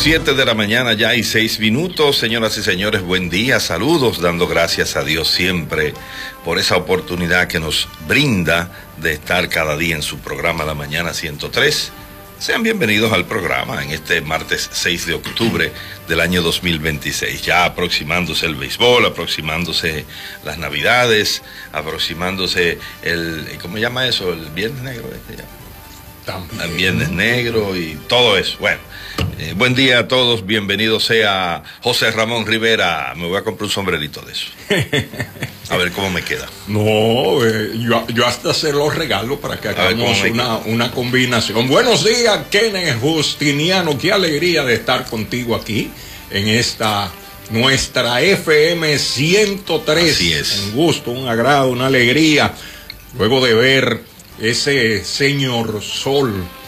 7 de la mañana ya y 6 minutos. Señoras y señores, buen día, saludos, dando gracias a Dios siempre por esa oportunidad que nos brinda de estar cada día en su programa La Mañana 103. Sean bienvenidos al programa en este martes 6 de octubre del año 2026. Ya aproximándose el béisbol, aproximándose las Navidades, aproximándose ¿cómo se llama eso? El Viernes Negro. El Viernes Negro y todo eso. Bueno, buen día a todos, bienvenido sea José Ramón Rivera. Me voy a comprar un sombrerito de eso. A ver cómo me queda. No, yo hasta se los regalo para que hagamos una combinación. Buenos días, Kenneth Justiniano. Qué alegría de estar contigo aquí en esta nuestra FM 103. Así es. Un gusto, un agrado, una alegría. Luego de ver ese señor sol